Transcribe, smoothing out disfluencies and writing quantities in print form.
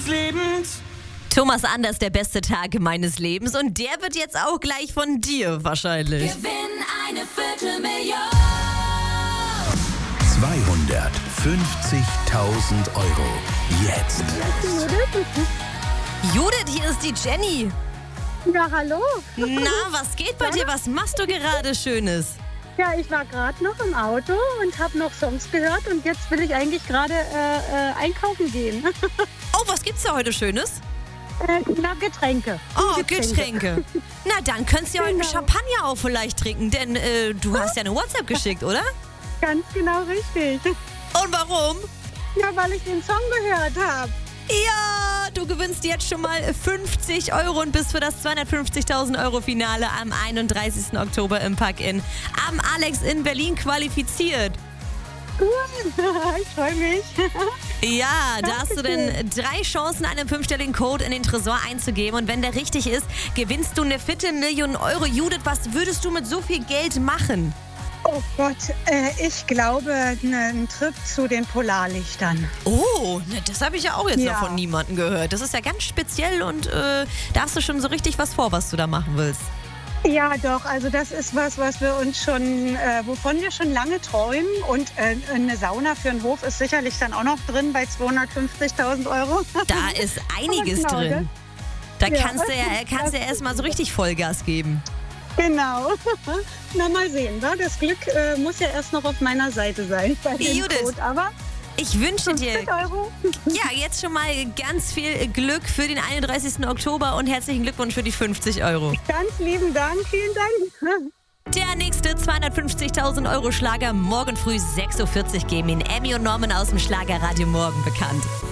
Lebens. Thomas Anders, der beste Tag meines Lebens. Und der wird jetzt auch gleich von dir wahrscheinlich. Gewinn eine Viertelmillion. 250.000 Euro. Jetzt. Judith, hier ist die Jenny. Ja, hallo. Na, was geht bei dir? Was machst du gerade Schönes? Ja, ich war gerade noch im Auto und habe noch Songs gehört und jetzt will ich eigentlich gerade einkaufen gehen. Oh, was gibt's da heute Schönes? Na, Getränke. Oh, Getränke. Na, dann könntest du ja heute einen Genau. Champagner auch vielleicht trinken, denn du hast ja eine WhatsApp geschickt, oder? Ganz genau richtig. Und warum? Ja, weil ich den Song gehört habe. Ja, du gewinnst jetzt schon mal 50 Euro und bist für das 250.000 Euro Finale am 31. Oktober im Park-In am Alex in Berlin qualifiziert. Cool, ich freue mich. Ja, da hast du denn 3 Chancen, einen 5-stelligen Code in den Tresor einzugeben. Und wenn der richtig ist, gewinnst du eine Viertelmillion Euro. Judith, was würdest du mit so viel Geld machen? Oh Gott, ich glaube, einen Trip zu den Polarlichtern. Oh, na, das habe ich ja auch jetzt Ja. noch von niemandem gehört. Das ist ja ganz speziell und da hast du schon so richtig was vor, was du da machen willst. Ja, doch, also das ist was wir uns schon, wovon wir schon lange träumen. Und eine Sauna für einen Hof ist sicherlich dann auch noch drin bei 250.000 Euro. Da ist einiges Aber genau, drin. Da Ja. kannst du ja erstmal so richtig Vollgas geben. Genau. Na, mal sehen. Wa? Das Glück muss ja erst noch auf meiner Seite sein. Bei dem Judith. Code. Aber Ich wünsche dir 50 Euro. ja jetzt schon mal ganz viel Glück für den 31. Oktober und herzlichen Glückwunsch für die 50 Euro. Ganz lieben Dank. Vielen Dank. Der nächste 250.000 Euro Schlager morgen früh 6.40 Uhr geben ihn Emmy und Norman aus dem Schlagerradio Morgen bekannt.